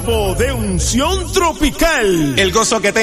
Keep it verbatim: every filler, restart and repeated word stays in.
Clavo de unción tropical. El gozo que te